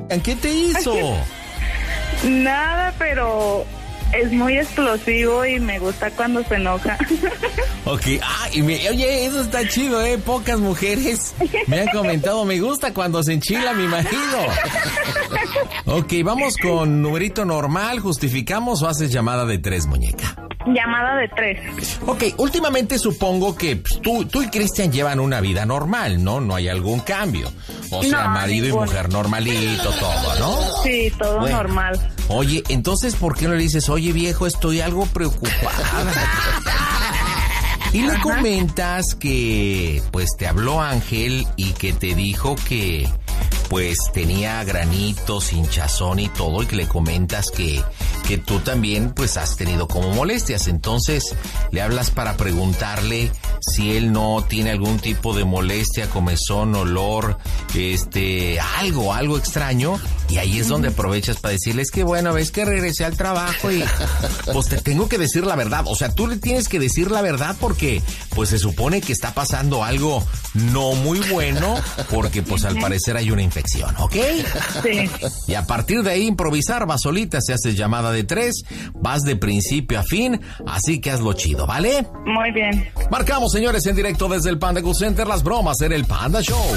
¿Qué te hizo? Nada, pero es muy explosivo y me gusta cuando se enoja. Ok, oye, eso está chido, pocas mujeres me han comentado, me gusta cuando se enchila mi marido. Ok, vamos con numerito normal, ¿justificamos o haces llamada de 3, muñeca? Llamada de 3. Ok, últimamente supongo que tú y Cristian llevan una vida normal, ¿no? No hay algún cambio. O sea, No, marido ninguno. y mujer normalito, todo, ¿no? Sí, todo Bueno. normal. Oye, entonces, ¿por qué no le dices, oye, viejo, estoy algo preocupada? Y le comentas que, pues, te habló Ángel y que te dijo que, pues, tenía granitos, hinchazón y todo, y que le comentas que tú también, pues, has tenido como molestias. Entonces, le hablas para preguntarle si él no tiene algún tipo de molestia, comezón, olor, algo extraño. Y ahí es donde aprovechas para decirles que, bueno, ves que regresé al trabajo y, pues, te tengo que decir la verdad. O sea, tú le tienes que decir la verdad porque, pues, se supone que está pasando algo no muy bueno porque, pues, al parecer hay una infección, ¿ok? Sí. Y a partir de ahí improvisar, vas solita, se hace llamada de 3, vas de principio a fin, así que hazlo chido, ¿vale? Muy bien. Marcamos, señores, en directo desde el Panda Cool Center, las bromas en el Panda Show.